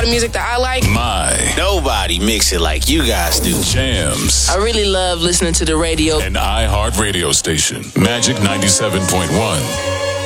of music that I like. Nobody mix it like you guys do. Jams. I really love listening to the radio. An iHeart radio station. Magic 97.1.